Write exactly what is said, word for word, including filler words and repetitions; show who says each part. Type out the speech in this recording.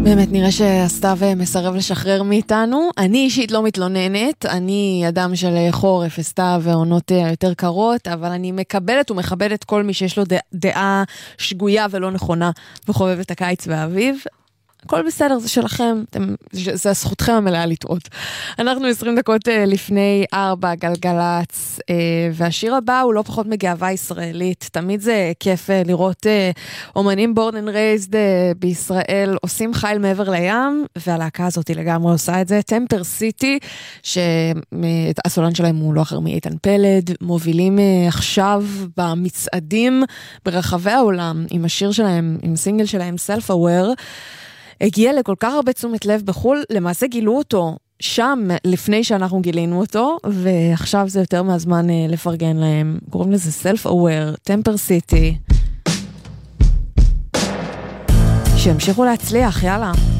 Speaker 1: באמת נראה שהסתיו מסרב לשחרר מאיתנו. אני אישית לא מתלוננת, אני אדם של חורף, סתיו ועונות יותר קרות, אבל אני מקבלת ומכבדת כל מי שיש לו דעה שגויה ולא נכונה וחובב את הקיץ והאביב. הכל בסדר, זה שלכם, אתם, זה זכותכם המלאה לטעות. אנחנו עשרים דקות לפני ארבע גלגלץ, והשיר הבא הוא לא פחות מגאווה ישראלית. תמיד זה כיף לראות אומנים born and raised בישראל עושים חיל מעבר לים, והלהקה הזאת לגמרי עושה את זה. טמפר סיטי, שהסולן שלהם הוא לא אחר מאיתן פלד, מובילים עכשיו במצעדים ברחבי העולם עם השיר שלהם, עם סינגל שלהם Self Aware, הגיע לכל כך הרבה תשומת לב בחול, למעשה גילו אותו שם לפני שאנחנו גילינו אותו, ועכשיו זה יותר מהזמן לפרגן להם. קוראים לזה Self Aware, טמפר סיטי. שימשיכו להצליח, יאללה.